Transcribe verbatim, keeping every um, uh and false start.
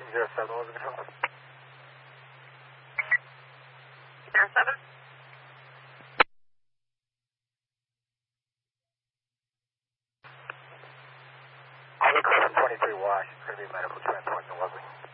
zero seven, what was the control? Zero seven. I'll be close to twenty-three Wash. It's going to be medical transport to Lovely.